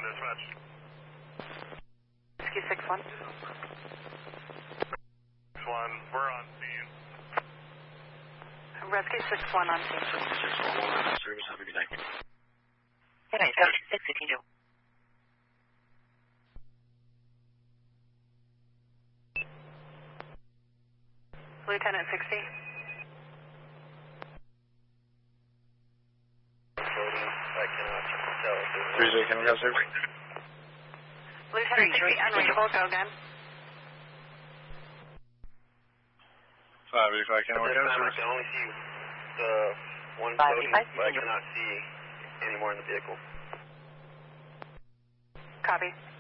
dispatch. Rescue 6-1. 6-1, we're on scene. Rescue 6-1 on scene. Service, have a good night. Good night, sir. 652. Lieutenant 60. I cannot tell if there's 3-0, can we have service? Lieutenant 60, unreachable, go again. 585, can we have service? I can only see the one 585, coding, but I cannot see any more in the vehicle. Copy.